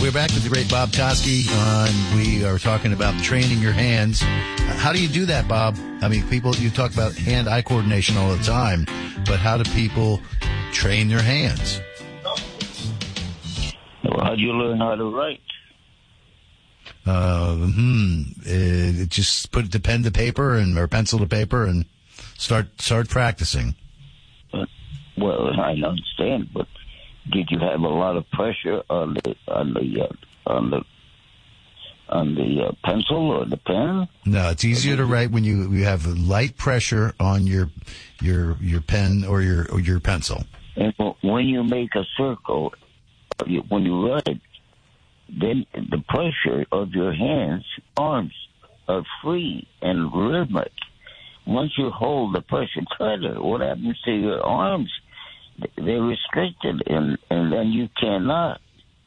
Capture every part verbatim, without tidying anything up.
We're back with the great Bob Toski, uh, and we are talking about training your hands. How do you do that, Bob? I mean, people, you talk about hand-eye coordination all the time, but how do people train their hands? Well, how do you learn how to write? Uh, hmm, uh, just put the pen to paper and or pencil to paper and start start practicing. Uh, well, I understand, but did you have a lot of pressure on the on the uh, on the on the uh, pencil or the pen? No, it's easier to write when you, you have light pressure on your your your pen or your or your pencil. And when you make a circle, when you write, then the pressure of your hands, arms are free and rhythmic. Once you hold the pressure tighter, what happens to your arms? They're restricted, and, and then you cannot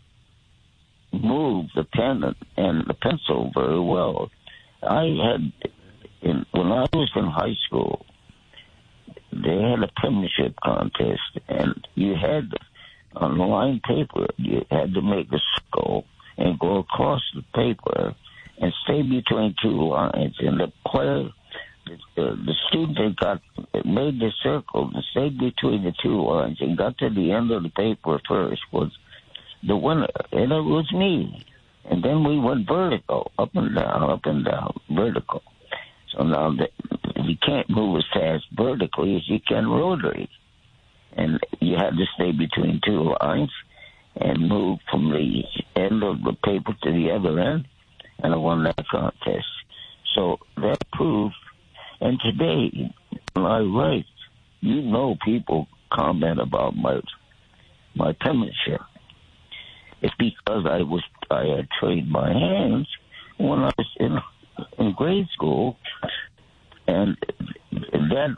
move the pen and the pencil very well. I had, in, when I was in high school, they had a penmanship contest, and you had, on line paper, you had to make a circle and go across the paper and stay between two lines, and the player, the, the student that got made the circle and stayed between the two lines and got to the end of the paper first was the winner, and it was me. And then we went vertical, up and down, up and down, vertical. So now the, you can't move as fast vertically as you can rotary. And you had to stay between two lines and move from the end of the paper to the other end, and I won that contest. So that proved, and today, when I write, you know people comment about my my penmanship. It's because I was I had trained my hands when I was in in grade school, and that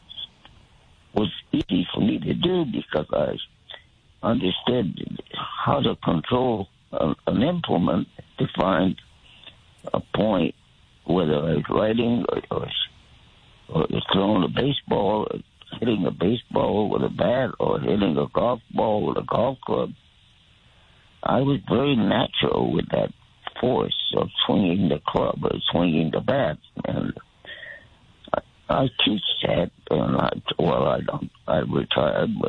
was easy for me to do because I understood how to control a, an implement to find a point, whether I was writing or, or, or throwing a baseball, or hitting a baseball with a bat, or hitting a golf ball with a golf club. I was very natural with that force of swinging the club or swinging the bat, and I, I teach that. And I, well, I don't. I retired, but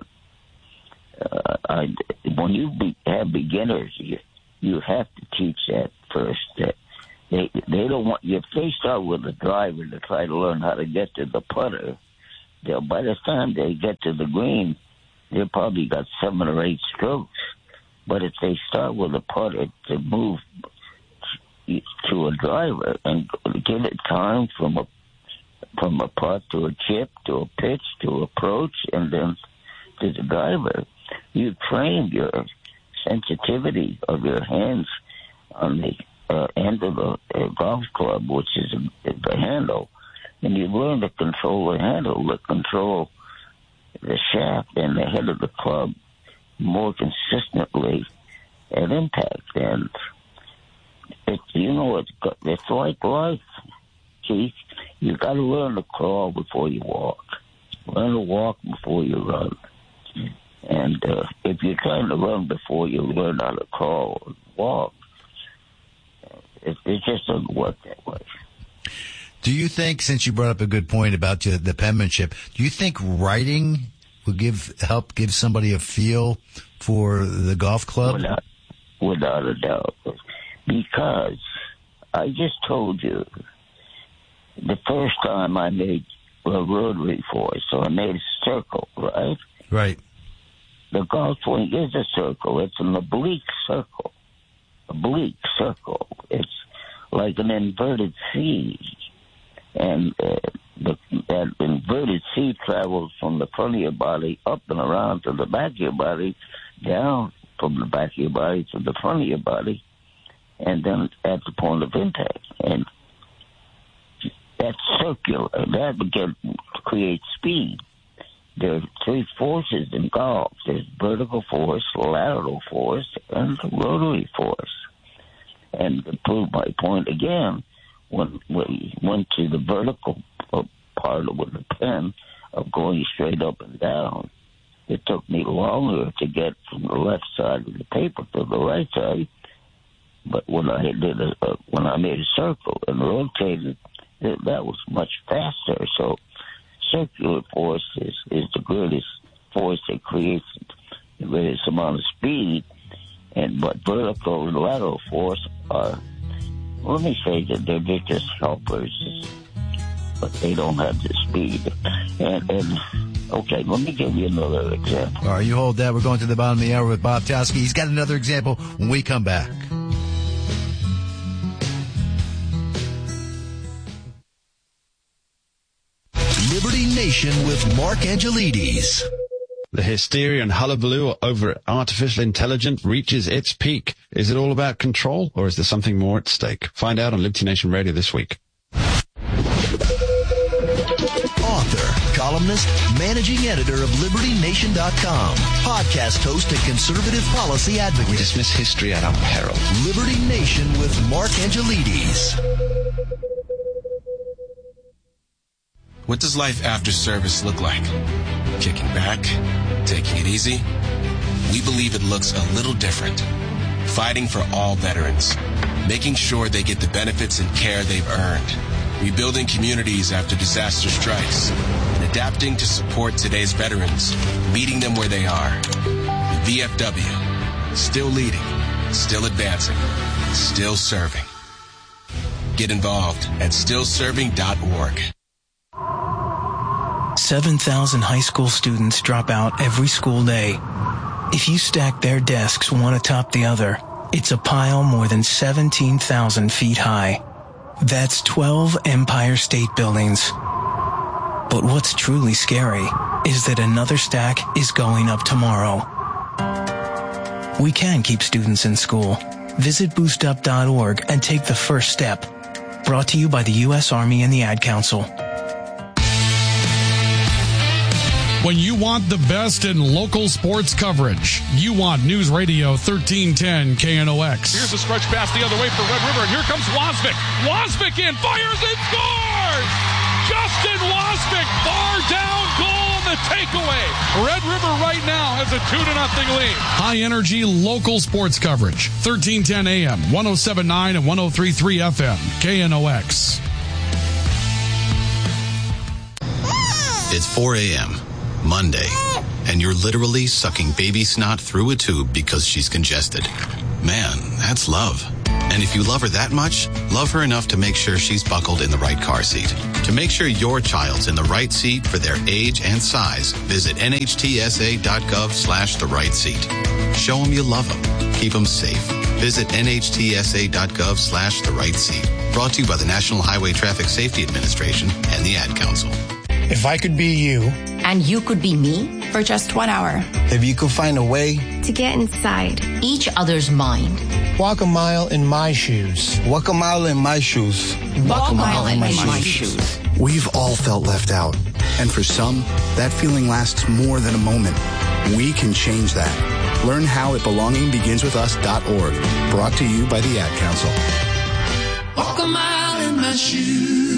uh, I when you be, have beginners, you you have to teach that first. That they they don't want you. If they start with a driver to try to learn how to get to the putter, they'll by the time they get to the green, they've probably got seven or eight strokes. But if they start with a putter to move to a driver and give it time from a from a putt to a chip to a pitch to approach and then to the driver, you train your sensitivity of your hands on the uh, end of the uh, golf club, which is the handle, and you learn to control the handle, to control the shaft and the head of the club more consistently at impact. And it, you know, it's, it's like life, Keith. You got to learn to crawl before you walk. Learn to walk before you run. And uh, if you're trying to run before you learn how to crawl or walk, it, it just doesn't work that way. Do you think, since you brought up a good point about the, the penmanship, do you think writing will give help give somebody a feel for the golf club? Without, without a doubt. Because I just told you, the first time I made a rotary force, so I made a circle, right? Right. The golf swing is a circle. It's an oblique circle. Oblique circle. It's like an inverted C. And uh, the, that inverted C travels from the front of your body up and around to the back of your body, down from the back of your body to the front of your body, and then at the point of impact. And that's circular. That again creates speed. There are three forces in golf. There's vertical force, lateral force, and rotary force. And to prove my point again, when we went to the vertical part with the pen of going straight up and down, it took me longer to get from the left side of the paper to the right side But when I did a, uh, when I made a circle and rotated, that, that was much faster. So circular force is, is the greatest force that creates the greatest amount of speed. And but vertical and lateral force are, let me say that they're, they're just helpers, but they don't have the speed. And, and okay, let me give you another example. All right, you hold that. We're going to the bottom of the hour with Bob Towski. He's got another example when we come back. Liberty Nation with Mark Angelides. The hysteria and hullabaloo over artificial intelligence reaches its peak. Is it all about control, or is there something more at stake? Find out on Liberty Nation Radio this week. Author, columnist, managing editor of Liberty Nation dot com, podcast host and conservative policy advocate. We dismiss history at our peril. Liberty Nation with Mark Angelides. What does life after service look like? Kicking back? Taking it easy? We believe it looks a little different. Fighting for all veterans. Making sure they get the benefits and care they've earned. Rebuilding communities after disaster strikes. And adapting to support today's veterans. Meeting them where they are. The V F W. Still leading. Still advancing. Still serving. Get involved at still serving dot org. seven thousand high school students drop out every school day. If you stack their desks one atop the other, it's a pile more than seventeen thousand feet high. That's twelve Empire State Buildings. But what's truly scary is that another stack is going up tomorrow. We can keep students in school. Visit boost up dot org and take the first step. Brought to you by the U S Army and the Ad Council. When you want the best in local sports coverage, you want News Radio thirteen ten K N O X. Here's a stretch pass the other way for Red River, and here comes Wasvik. Wasvik in, fires and scores! Justin Wasvik, bar down goal on the takeaway. Red River right now has a two to nothing lead. High energy local sports coverage. thirteen ten A M, one oh seven point nine and one oh three point three F M, K N O X. It's four a.m. Monday, and you're literally sucking baby snot through a tube because she's congested. Man, that's love. And if you love her that much, love her enough to make sure she's buckled in the right car seat. To make sure your child's in the right seat for their age and size, visit N H T S A dot gov slash the right seat. Show them you love them. Keep them safe. Visit N H T S A dot gov slash the right seat. Brought to you by the National Highway Traffic Safety Administration and the Ad Council. If I could be you, and you could be me for just one hour, if you could find a way to get inside each other's mind, walk a mile in my shoes. Walk a mile in my shoes. Walk, walk a mile, mile in, in my, my shoes. shoes. We've all felt left out. And for some, that feeling lasts more than a moment. We can change that. Learn how at belonging begins with us dot org. Brought to you by the Ad Council. Walk a mile in my shoes.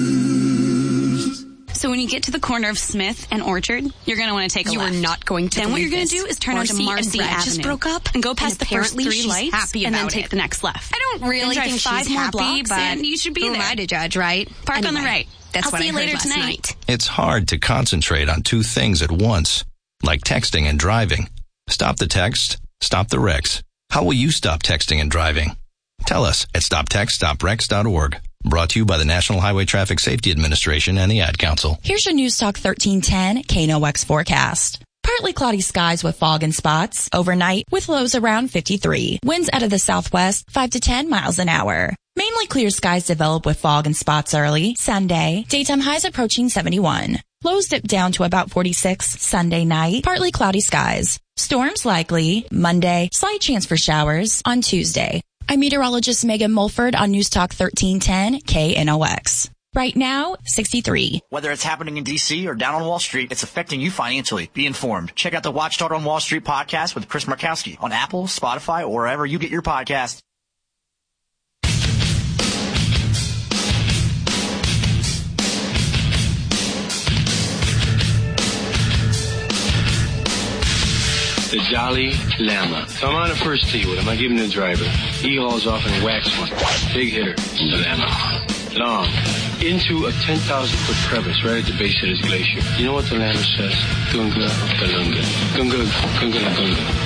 So when you get to the corner of Smith and Orchard, you're going to want to take a you left. You are not going to Then what you're going this. to do is turn Marcy onto Marcy and Brad Avenue. just broke up and go past and the first three lights happy and about then take it. the next left. I don't really then think five she's more happy, blocks but and you should be who there. am I to judge, right? Park anyway, on the right. That's I'll what see I you later heard last tonight. night. It's hard to concentrate on two things at once, like texting and driving. Stop the text, stop the wrecks. How will you stop texting and driving? Tell us at stop text stop wrecks dot org. Brought to you by the National Highway Traffic Safety Administration and the Ad Council. Here's your News Talk thirteen ten K N O X forecast. Partly cloudy skies with fog and spots. Overnight with lows around fifty-three. Winds out of the southwest, five to ten miles an hour. Mainly clear skies develop with fog and spots early. Sunday, daytime highs approaching seventy-one. Lows dip down to about forty-six Sunday night. Partly cloudy skies. Storms likely. Monday, slight chance for showers. On Tuesday. I'm meteorologist Megan Mulford on News Talk thirteen ten K N O X. Right now, sixty-three. Whether it's happening in D C or down on Wall Street, it's affecting you financially. Be informed. Check out the Watchdog on Wall Street podcast with Chris Markowski on Apple, Spotify, or wherever you get your podcasts. the Dalai Lama. So I'm on a first tee with him. I give him the driver. He hauls off and whacks one. Big hitter, the Lama. Long. Into a ten thousand foot crevice right at the base of this glacier. You know what the Lama says? Gunga Galunga. Gunga Gunga Gunga.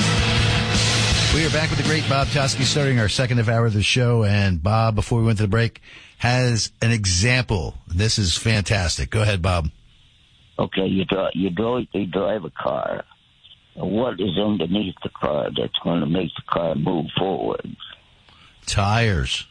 We are back with the great Bob Toski, starting our second half hour of the show. And Bob, before we went to the break, has an example. This is fantastic. Go ahead, Bob. Okay, you drive, you drive, you drive a car. What is underneath the car that's going to make the car move forward? Tires.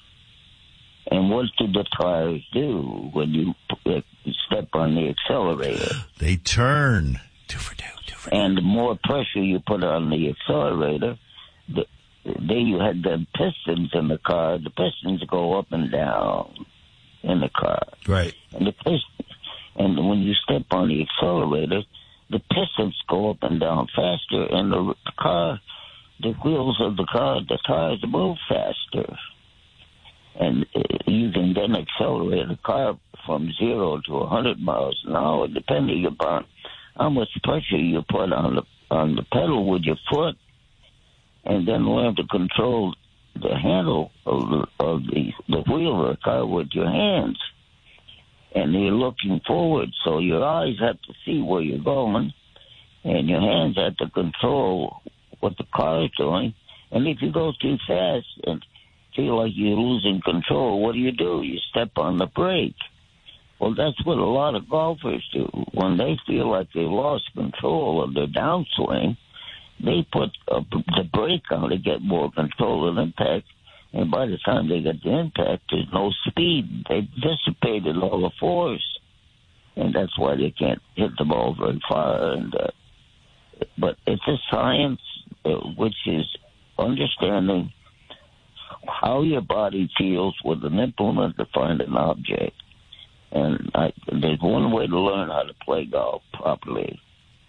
And what do the tires do when you step on the accelerator? They turn. Two for two, two for two. And the more pressure you put on the accelerator, the, then you had the pistons in the car. The pistons go up and down in the car. Right. And the piston, and when you step on the accelerator, the pistons go up and down faster, and the, the car, the wheels of the car, the tires move faster. And you can then accelerate the car from zero to one hundred miles an hour, depending upon how much pressure you put on the on the pedal with your foot, and then learn to control the handle of the, of the, the wheel of the car with your hands. And you're looking forward, so your eyes have to see where you're going, and your hands have to control what the car is doing. And if you go too fast and feel like you're losing control, what do you do? You step on the brake. Well, that's what a lot of golfers do. When they feel like they lost control of their downswing, they put uh, the brake on to get more control of the impact. And by the time they get the impact, there's no speed. They dissipated all the force. And that's why they can't hit the ball very far. And, uh, but it's a science uh, which is understanding how your body feels with an implement to find an object. And I, there's one way to learn how to play golf properly.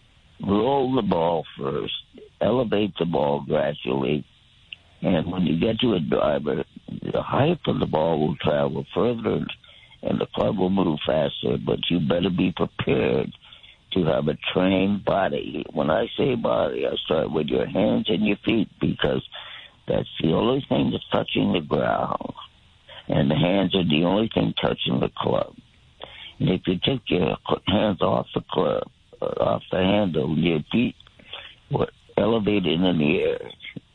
Roll the ball first, elevate the ball gradually, and when you get to a driver, the height of the ball will travel further and the club will move faster, but you better be prepared to have a trained body. When I say body, I start with your hands and your feet, because that's the only thing that's touching the ground, and the hands are the only thing touching the club. And if you take your hands off the club, uh, off the handle, and your feet were elevated in the air,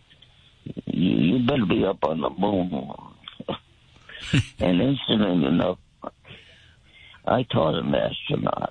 you, you better be up on the moon. And incident enough, I taught an astronaut.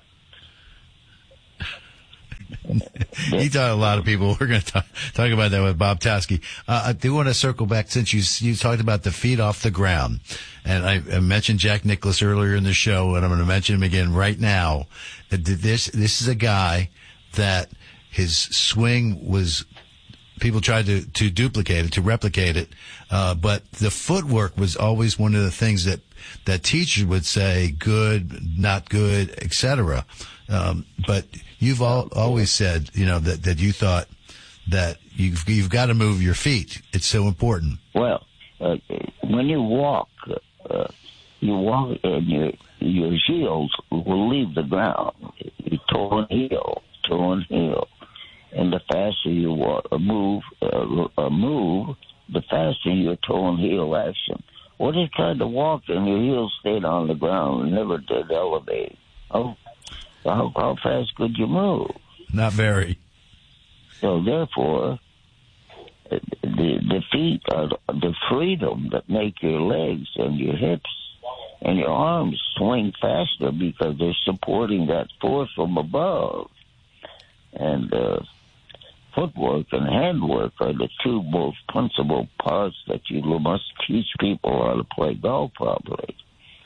He taught a lot of people. We're going to talk, talk about that with Bob Toski. Uh, I do want to circle back, since you you talked about the feet off the ground, and I, I mentioned Jack Nicklaus earlier in the show, and I'm going to mention him again right now. That this this is a guy that his swing was, people tried to to duplicate it, to replicate it, uh, but the footwork was always one of the things that that teachers would say good, not good, et cetera. Um, but you've all, always said, you know, that, that you thought that you've, you've got to move your feet. It's so important. Well, uh, when you walk, uh, you walk and your, your heels will leave the ground. You toe and heel, toe and heel. And the faster you walk, uh, move, uh, uh, move, the faster your toe and heel action. What if you tried to walk and your heels stayed on the ground and never did elevate? Oh, How, how fast could you move? Not very. So therefore, the the feet are the freedom that make your legs and your hips and your arms swing faster, because they're supporting that force from above. And uh, footwork and handwork are the two most principal parts that you must teach people how to play golf properly.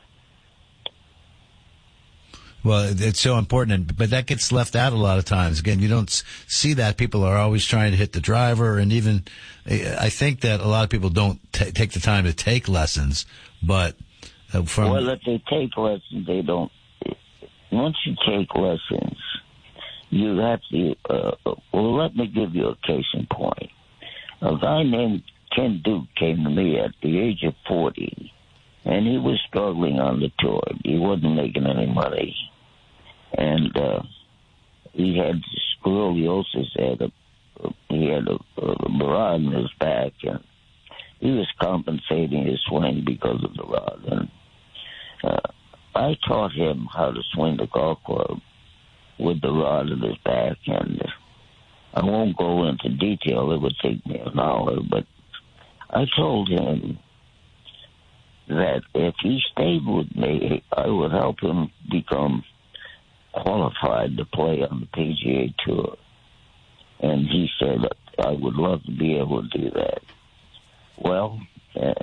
Well, it's so important, but that gets left out a lot of times. Again, you don't see that. People are always trying to hit the driver, and even I think that a lot of people don't t- take the time to take lessons. But uh, from well, if they take lessons, they don't. Once you take lessons, you have to. Uh, well, let me give you a case in point. A guy named Ken Duke came to me at the age of forty. And he was struggling on the tour. He wasn't making any money. And uh, he had scoliosis at a, he had a, a rod in his back, and he was compensating his swing because of the rod. And uh, I taught him how to swing the golf club with the rod in his back, and I won't go into detail. It would take me an hour, but I told him that if he stayed with me, I would help him become qualified to play on the P G A Tour. And he said, I would love to be able to do that. Well, uh,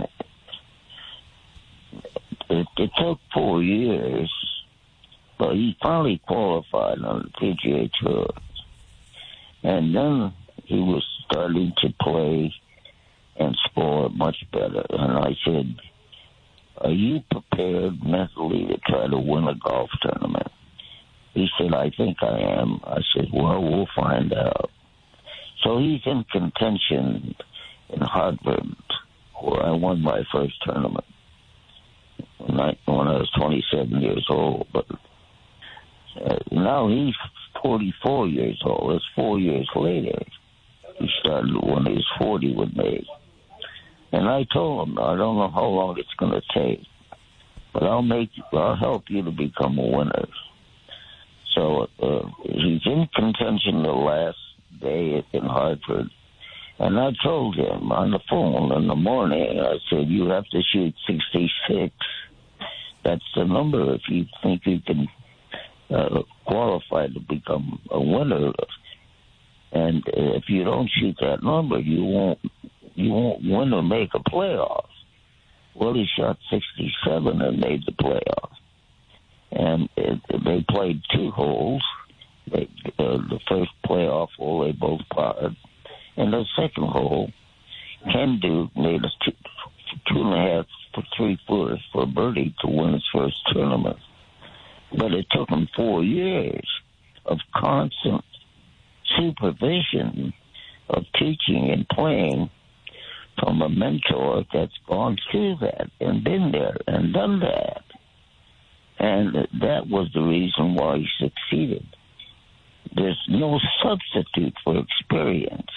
it, it took four years, but he finally qualified on the P G A Tour. And then he was starting to play and score much better. And I said, are you prepared mentally to try to win a golf tournament? He said, I think I am. I said, well, we'll find out. So he's in contention in Hartford, where I won my first tournament when I, when I was twenty-seven years old. But uh, now he's forty-four years old. It's four years later. He started when he was forty with me. And I told him, I don't know how long it's going to take, but I'll make, I'll help you to become a winner. So uh, he's in contention the last day in Hartford. And I told him on the phone in the morning, I said, you have to shoot sixty-six. That's the number if you think you can uh, qualify to become a winner. And if you don't shoot that number, you won't you won't win or make a playoff. Well, he shot sixty-seven and made the playoff. And it, they played two holes. They, uh, the first playoff hole, they both parred. And the second hole, Ken Duke made a two, two and a half for three footers for a birdie to win his first tournament. But it took him four years of constant supervision of teaching and playing from a mentor that's gone through that and been there and done that. And that was the reason why he succeeded. There's no substitute for experience.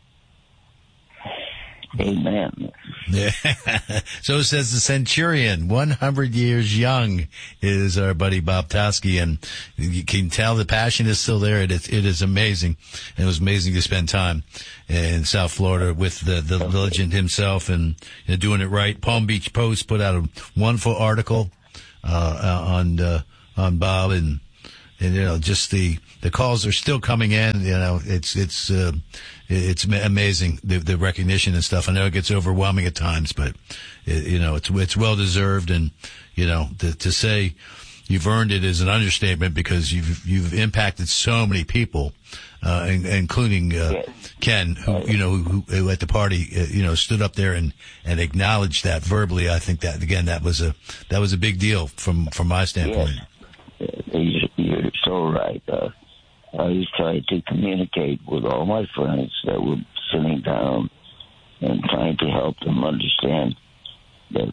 Amen. Yeah. So says the Centurion. one hundred years young is our buddy Bob Toski, and you can tell the passion is still there. It is, it is amazing. And it was amazing to spend time in South Florida with the, the legend himself and you know, doing it right. Palm Beach Post put out a wonderful article uh, on uh, on Bob, and and you know just the the calls are still coming in. You know, it's it's. Uh, It's amazing, the, the recognition and stuff. I know it gets overwhelming at times, but, it, you know, it's it's well-deserved. And, you know, to, to say you've earned it is an understatement because you've you've impacted so many people, uh, in, including uh, yes. Ken, who, you know, who, who at the party, uh, you know, stood up there and, and acknowledged that verbally. I think that, again, that was a that was a big deal from, from my standpoint. Yes. You're so right. Uh, I was trying to communicate with all my friends that were sitting down and trying to help them understand that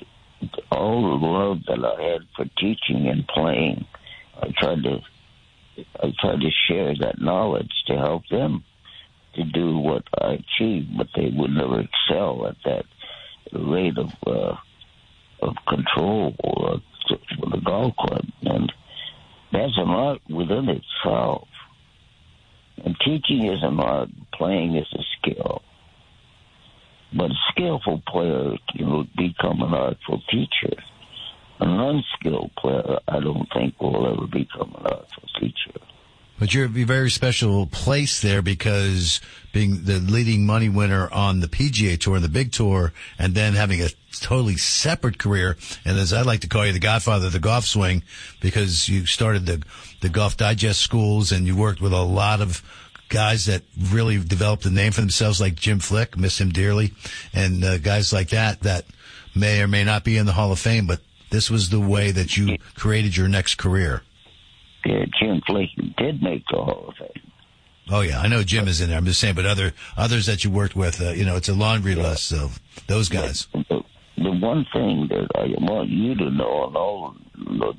all the love that I had for teaching and playing, I tried to I tried to share that knowledge to help them to do what I achieved, but they would never excel at that rate of uh, of control or for the golf club. And that's an art within itself. And teaching is an art, playing is a skill. But a skillful player can become an artful teacher. An unskilled player, I don't think, will ever become an artful teacher. But you're a very special place there because being the leading money winner on the P G A Tour and the Big Tour, and then having a totally separate career, and as I like to call you, the godfather of the golf swing, because you started the the Golf Digest schools and you worked with a lot of guys that really developed a name for themselves, like Jim Flick, miss him dearly, and uh, guys like that that may or may not be in the Hall of Fame, but this was the way that you created your next career. Yeah, Jim Flick did make the Hall of Fame. Oh, yeah, I know Jim is in there. I'm just saying, but other others that you worked with, uh, you know, it's a laundry yeah. list of those guys. The, the one thing that I want you to know, and all the,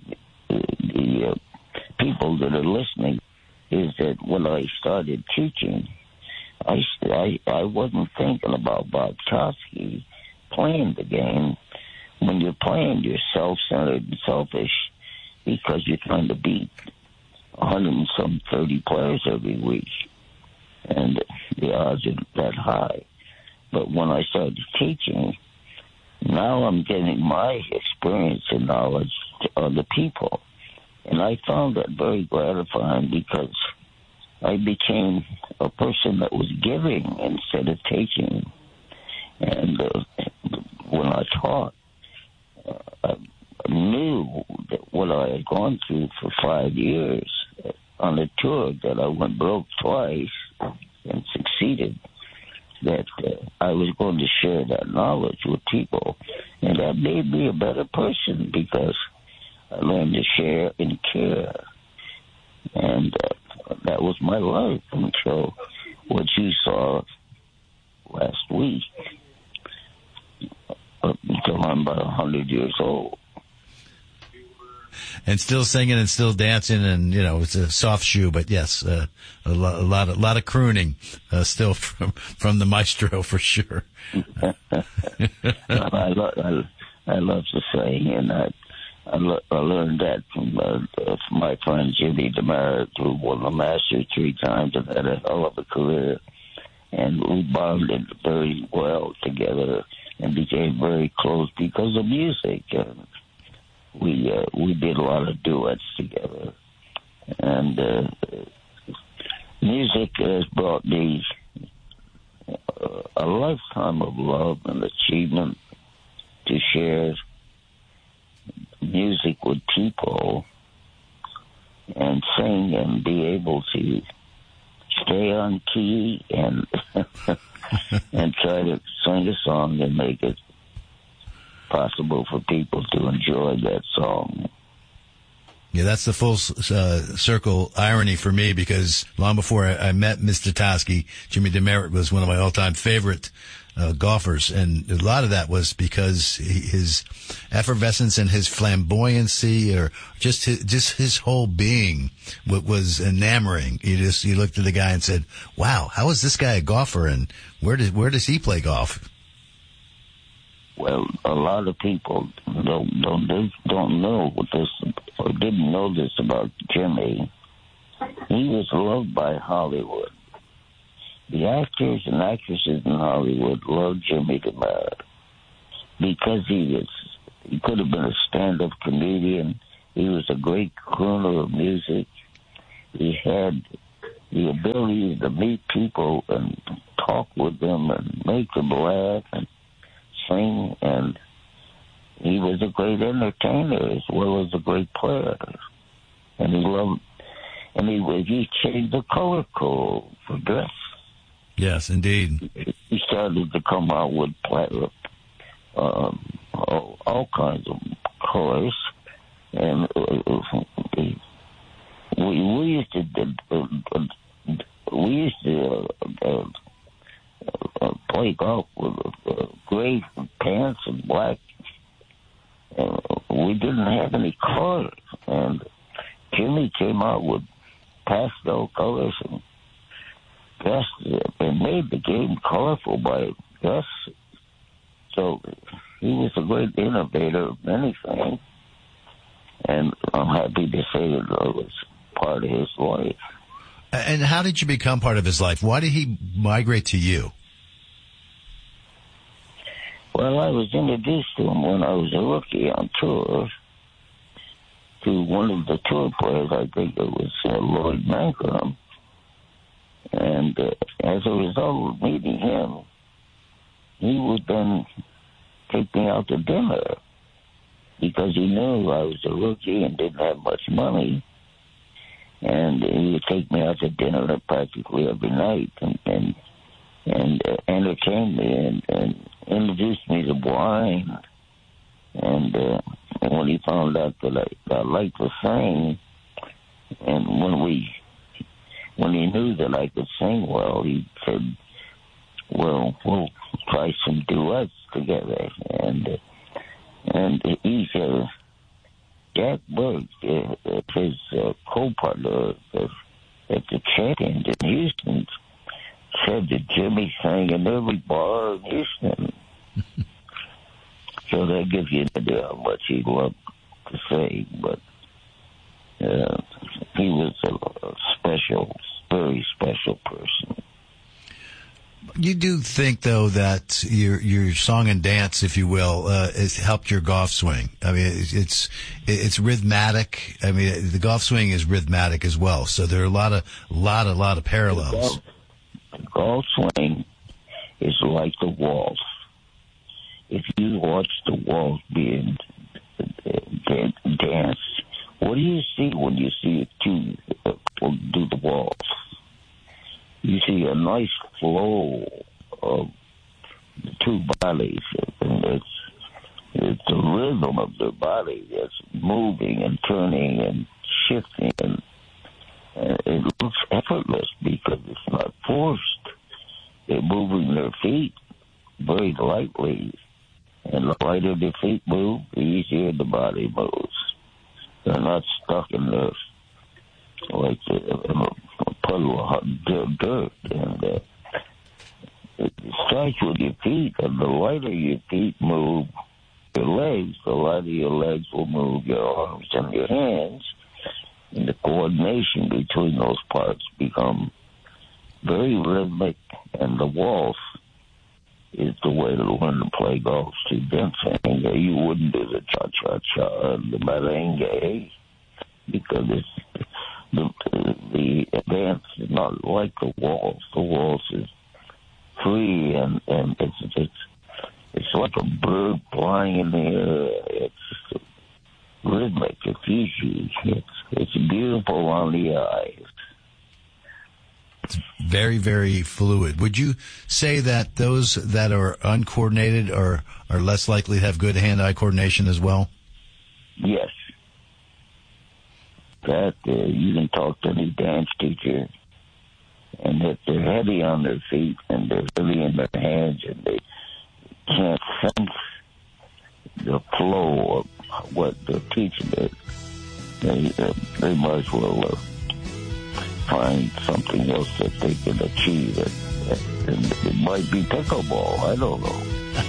the uh, people that are listening, is that when I started teaching, I, I, I wasn't thinking about Bob Kosky playing the game. When you're playing, you're self-centered and selfish because you're trying to beat one hundred and some thirty players every week. And the odds are that high. But when I started teaching, now I'm getting my experience and knowledge to other people. And I found that very gratifying because I became a person that was giving instead of taking. And uh, when I taught, uh, I knew that what I had gone through for five years on a tour, that I went broke twice and succeeded, that uh, I was going to share that knowledge with people. And that made me a better person because I learned to share and care. And uh, that was my life until what you saw last week, up until I'm about one hundred years old. And still singing and still dancing, and you know it's a soft shoe, but yes, uh, a, lo- a lot, a lot of crooning uh, still from from the maestro for sure. I, lo- I, I love to sing, and I I, lo- I learned that from, uh, from my friend Jimmy DeMeritt, who won the Masters three times and had a hell of a career, and we bonded very well together and became very close because of music. And we uh, we did a lot of duets together, and uh, music has brought me uh, a lifetime of love and achievement to share music with people and sing and be able to stay on key and and try to sing a song and make it possible for people to enjoy that song. Yeah, that's the full uh, circle irony for me, because long before I, I met Mister Toski, Jimmy DeMeritt was one of my all-time favorite uh, golfers, and a lot of that was because he, his effervescence and his flamboyancy, or just his, just his whole being, what was enamoring. You just you looked at the guy and said, "Wow, how is this guy a golfer, and where does where does he play golf?" Well, a lot of people don't don't don't know this or didn't know this about Jimmy. He was loved by Hollywood. The actors and actresses in Hollywood loved Jimmy DeMeritt because he was he could have been a stand-up comedian. He was a great crooner of music. He had the ability to meet people and talk with them and make them laugh and sing, and he was a great entertainer as well as a great player. And he loved, and he was, he changed the color code for dress. Yes, indeed. He started to come out with platinum, um, all, all kinds of colors, and uh, we we used to uh, we used to. Uh, uh, Uh, play golf with uh, gray pants and black. Uh, we didn't have any colors, and Jimmy came out with pastel colors and dressed and made the game colorful by dress. So he was a great innovator of many things, and I'm happy to say that I was part of his life. And how did you become part of his life? Why did he migrate to you? Well, I was introduced to him when I was a rookie on tour to one of the tour players. I think it was uh, Lloyd Mankrum. And uh, as a result of meeting him, he would then take me out to dinner because he knew I was a rookie and didn't have much money. And he would take me out to dinner practically every night and and, and uh, entertain me and, and introduced me to wine. And, uh, and when he found out that I, I liked to sing, and when we when he knew that I could sing well, he said, "Well, we'll try some duets together." And uh, and he said, Jack Burke, uh, his uh, co-partner uh, at the Champions in Houston, said that Jimmy sang in every bar in Houston. So that gives you an idea how much he loved to sing. But uh, he was a, a special, very special person. You do think, though, that your your song and dance, if you will, uh, has helped your golf swing. I mean, it's, it's it's rhythmic. I mean, the golf swing is rhythmic as well. So there are a lot of lot a lot of parallels. The golf, the golf swing is like the waltz. If you watch the waltz being danced, what do you see when you see it two do the waltz? You see a nice flow of the two bodies, and it's it's the rhythm of their body that's moving and turning and shifting, and, and it looks effortless because it's not forced. They're moving their feet very lightly, and the lighter the feet move, the easier the body moves. They're not stuck in there like a, a puddle of hot dirt, and uh, it starts with your feet, and the lighter your feet move your legs, the lighter your legs will move your arms and your hands, and the coordination between those parts become very rhythmic, and the waltz is the way to learn to play golf. To dancing, you wouldn't do the cha-cha-cha and the merengue because it's the, the dance is not like the waltz. The waltz is free, and, and it's it's it's like a bird flying in the air. It's rhythmic. It's easy. It's it's beautiful on the eyes. It's very, very fluid. Would you say that those that are uncoordinated are, are less likely to have good hand-eye coordination as well? Yes. That uh, you can talk to any dance teacher, and if they're heavy on their feet and they're heavy in their hands and they can't sense the flow of what they're teaching, it, they, uh, they might as well uh, find something else that they can achieve. It, and it might be pickleball. I don't know.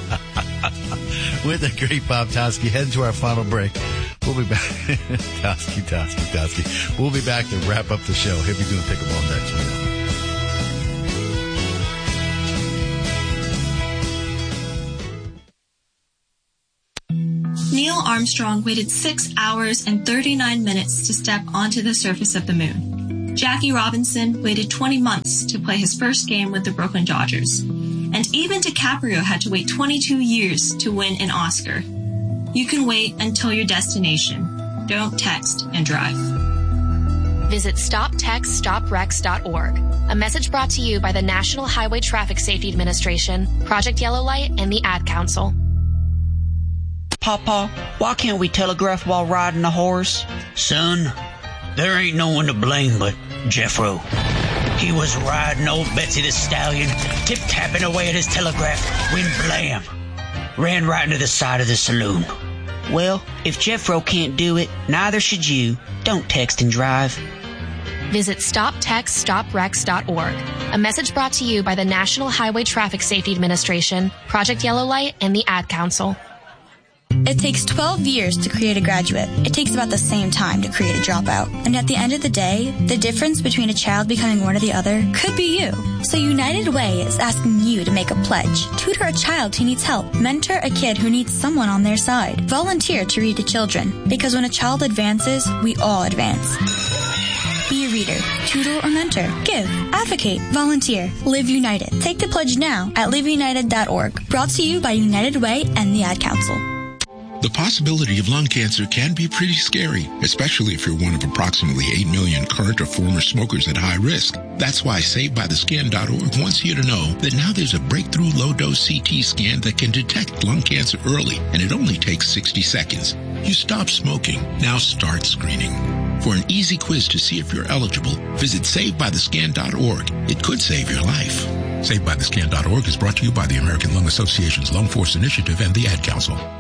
With the great Bob Toski, heading to our final break. We'll be back. Toski, Toski, Toski. We'll be back to wrap up the show. He'll be doing pickleball next week. Neil Armstrong waited six hours and thirty-nine minutes to step onto the surface of the moon. Jackie Robinson waited twenty months to play his first game with the Brooklyn Dodgers. And even DiCaprio had to wait twenty-two years to win an Oscar. You can wait until your destination. Don't text and drive. Visit stop text stop wrecks dot org. A message brought to you by the National Highway Traffic Safety Administration, Project Yellow Light, and the Ad Council. Papa, why can't we telegraph while riding a horse? Son, there ain't no one to blame but Jeffro. He was riding old Betsy the Stallion, tip-tapping away at his telegraph, when blam, ran right into the side of the saloon. Well, if Jeffro can't do it, neither should you. Don't text and drive. Visit stop text stop wrecks dot org. A message brought to you by the National Highway Traffic Safety Administration, Project Yellow Light, and the Ad Council. It takes twelve years to create a graduate. It takes about the same time to create a dropout. And at the end of the day, the difference between a child becoming one or the other could be you. So United Way is asking you to make a pledge. Tutor a child who needs help. Mentor a kid who needs someone on their side. Volunteer to read to children. Because when a child advances, we all advance. Be a reader, tutor, or mentor. Give, advocate, volunteer. Live United. Take the pledge now at live united dot org. Brought to you by United Way and the Ad Council. The possibility of lung cancer can be pretty scary, especially if you're one of approximately eight million current or former smokers at high risk. That's why Saved By The Skin dot org wants you to know that now there's a breakthrough low-dose C T scan that can detect lung cancer early, and it only takes sixty seconds. You stop smoking, now start screening. For an easy quiz to see if you're eligible, visit Saved By The Skin dot org. It could save your life. Saved By The Skin dot org is brought to you by the American Lung Association's Lung Force Initiative and the Ad Council.